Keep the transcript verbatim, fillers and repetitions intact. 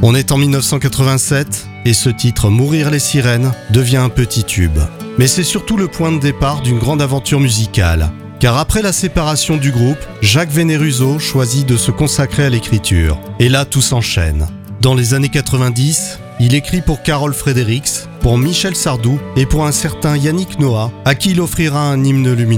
On est en dix-neuf cent quatre-vingt-sept et ce titre « Mourir les sirènes » devient un petit tube. Mais c'est surtout le point de départ d'une grande aventure musicale. Car après la séparation du groupe, Jacques Veneruso choisit de se consacrer à l'écriture. Et là, tout s'enchaîne. Dans les années quatre-vingt-dix, il écrit pour Carol Fredericks, pour Michel Sardou et pour un certain Yannick Noah, à qui il offrira un hymne lumineux.